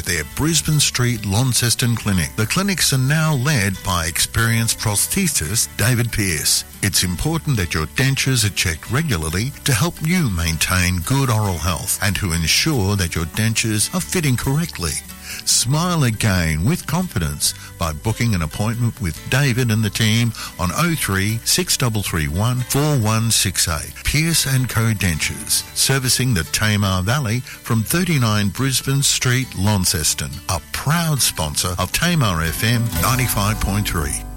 at their Brisbane Street Launceston Clinic. The clinics are now led by experienced prosthetist David Pearce. It's important that your dentures are checked regularly to help you maintain good oral health and to ensure that your dentures are fitting correctly. Smile again with confidence by booking an appointment with David and the team on 03 6331 4168. Pearce & Co Dentures, servicing the Tamar Valley from 39 Brisbane Street, Launceston, a proud sponsor of Tamar FM 95.3.